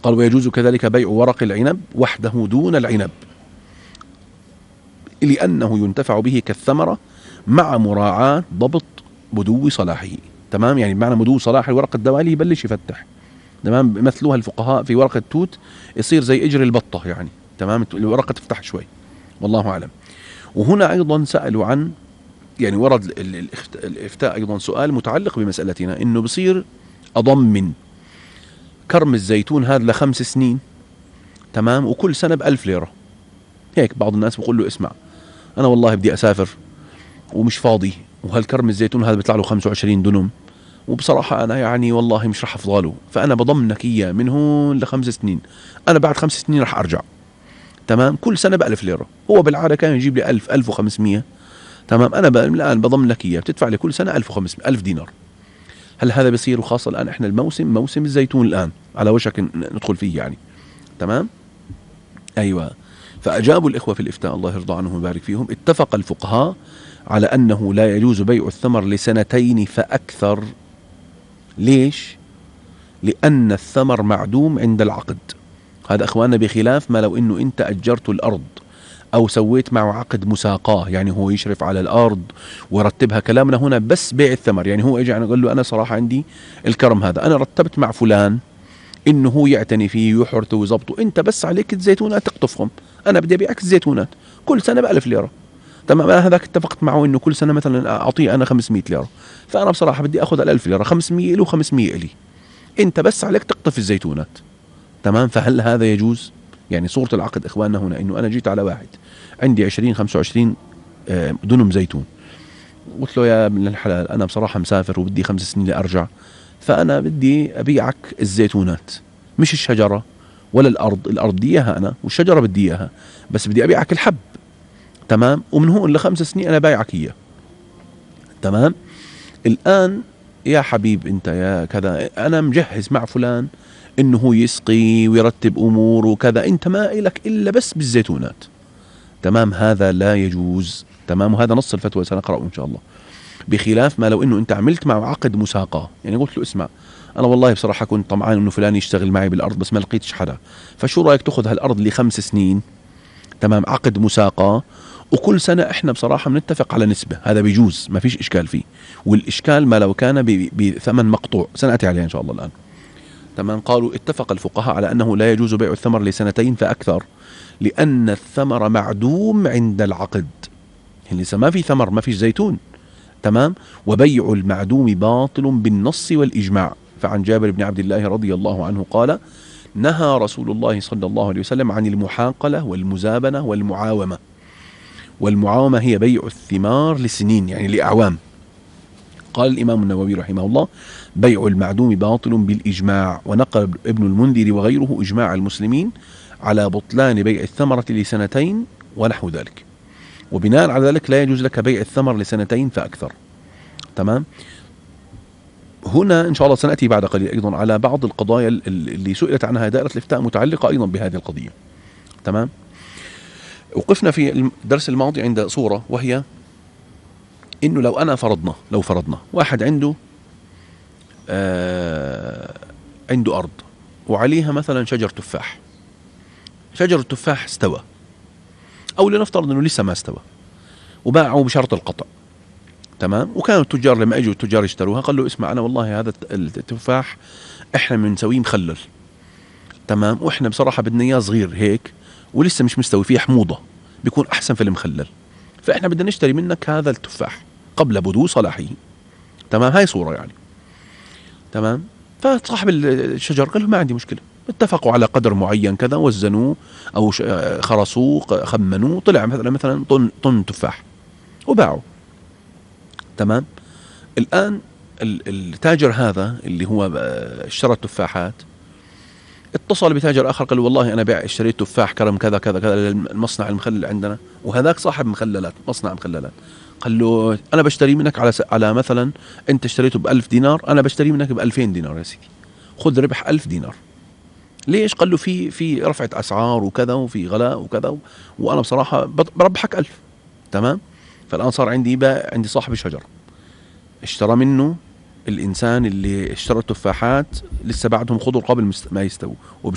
قال ويجوز كذلك بيع ورق العنب وحده دون العنب لأنه ينتفع به كالثمرة مع مراعاة ضبط بدو صلاحه. تمام، يعني بمعنى بدو صلاح الورق الدوالي يبلش يفتح. تمام، بيمثلوها الفقهاء في ورق التوت يصير زي اجر البطة يعني. تمام، الورقة تفتح شوي، والله أعلم. وهنا أيضا سألوا عن، يعني ورد الإفتاء أيضا سؤال متعلق بمسألتنا، إنه بصير أضمن كرم الزيتون هذا ل5 سنين، تمام، وكل سنة ب1000 ليرة. هيك بعض الناس بيقول له اسمع أنا والله بدي أسافر ومش فاضي، وهالكرم الزيتون هذا بيطلع له 25 دنم، وبصراحة أنا يعني والله مش رح أفضله، فأنا بضمنك إياه من هون ل5 سنين، أنا بعد 5 سنين رح أرجع. تمام، كل سنة ب1000 ليرة. هو بالعادة كان يجيب لي 1000 1500. تمام، أنا الآن بضمن لك إياه، بتدفع لي كل سنة 1500 1000 دينار. هل هذا بيصير؟ وخاصة الآن إحنا موسم الزيتون الآن على وشك ندخل فيه يعني. تمام، أيوة. فأجابوا الإخوة في الإفتاء الله يرضى عنهم ويبارك فيهم، اتفق الفقهاء على أنه لا يجوز بيع الثمر ل2 فأكثر. ليش؟ لأن الثمر معدوم عند العقد. هذا أخواننا بخلاف ما لو إنه أنت أجرت الأرض أو سويت معه عقد مساقاه، يعني هو يشرف على الأرض ورتبها. كلامنا هنا بس بيع الثمر، يعني هو إجا قال له أنا صراحة عندي الكرم هذا، أنا رتبت مع فلان إنه هو يعتني فيه ويحرثه ويظبطه، أنت بس عليك الزيتونات تقطفهم، أنا بدي أبيعك الزيتونات كل سنة ب1000 ليرة. تمام، أنا هذاك اتفقت معه إنه كل سنة مثلا أعطيه أنا 500 ليرة، فأنا بصراحة بدي أخذ 1000 ليرة، 500 له 500 إلي، أنت بس عليك تقطف الزيتونات. تمام، فهل هذا يجوز؟ يعني صورة العقد إخواننا هنا إنه أنا جيت على واحد عندي 20-25 دنم زيتون، قلت له يا ابن الحلال أنا بصراحة مسافر وبدي 5 سنين لأرجع، فأنا بدي أبيعك الزيتونات مش الشجرة ولا الأرض بدي إياها أنا، والشجرة بدي إياها، بس بدي أبيعك الحب. تمام، ومن هون ل5 سنين أنا بايعك إياه. تمام، الآن يا حبيب أنت يا كذا، أنا مجهز مع فلان إنه هو يسقي ويرتب أمور وكذا، أنت ما إلك إلا بس بالزيتونات. تمام، هذا لا يجوز. تمام، وهذا نص الفتوى سنقرأه إن شاء الله. بخلاف ما لو إنه أنت عملت معه عقد مساقة، يعني قلت له اسمع أنا والله بصراحة كنت طمعان إنه فلان يشتغل معي بالأرض بس ما لقيتش حدا، فشو رأيك تأخذ هالأرض ل5 سنين؟ تمام، عقد مساقة، وكل سنة إحنا بصراحة بنتفق على نسبة، هذا بيجوز ما فيش إشكال فيه. والإشكال ما لو كان بثمن مقطوع، سنأتي عليه إن شاء الله الآن. تمام، قالوا اتفق الفقهاء على أنه لا يجوز بيع الثمر ل2 فأكثر لأن الثمر معدوم عند العقد، يعني لسه ما في ثمر، ما في زيتون. تمام، وبيع المعدوم باطل بالنص والإجماع. فعن جابر بن عبد الله رضي الله عنه قال نهى رسول الله صلى الله عليه وسلم عن المحاقلة والمزابنة والمعاومة. والمعاومة هي بيع الثمار لسنين، يعني لأعوام. قال الإمام النووي رحمه الله بيع المعدوم باطل بالإجماع. ونقل ابن المنذر وغيره إجماع المسلمين على بطلان بيع الثمرة ل2 ونحو ذلك، وبناء على ذلك لا يجوز لك بيع الثمر ل2 فأكثر. تمام، هنا إن شاء الله سنأتي بعد قليل أيضا على بعض القضايا اللي سئلت عنها دائرة الإفتاء متعلقة أيضا بهذه القضية. تمام، وقفنا في الدرس الماضي عند صورة، وهي إنه لو فرضنا واحد عنده عنده أرض وعليها مثلا شجر تفاح، شجر التفاح استوى، أو لنفترض أنه لسه ما استوى، وباعوا بشرط القطع. تمام، وكانوا التجار لما اجوا التجار يشتروها قال له اسمع أنا والله هذا التفاح إحنا بنسويه مخلل، تمام، وإحنا بصراحة بدنا إياه صغير هيك ولسه مش مستوي، فيه حموضة، بيكون أحسن في المخلل، فإحنا بدنا نشتري منك هذا التفاح قبل بدو صلاحه. تمام، هاي صورة يعني. تمام، فصاحب الشجر قال له ما عندي مشكلة، اتفقوا على قدر معين كذا، وزنوه أو خرصوه خمنوه، طلع مثلا طن تفاح وباعوا. تمام، الآن التاجر هذا اللي هو اشترى التفاحات اتصل بتاجر آخر قال له والله أنا اشتريت تفاح كرم كذا كذا كذا للمصنع المخلل عندنا، وهذاك صاحب مخللات مصنع مخللات، قال له أنا بشتري منك على مثلا أنت اشتريته ب1000 دينار، أنا بشتري منك ب2000 دينار يا سيدي، خذ ربح 1000 دينار. ليش؟ قال له في رفعة أسعار وكذا وفي غلاء وكذا، وأنا بصراحة بربحك 1000. تمام، فالآن صار عندي صاحب الشجر اشترى منه الإنسان اللي اشترى التفاحات لسه بعدهم خضر قبل ما يستووا،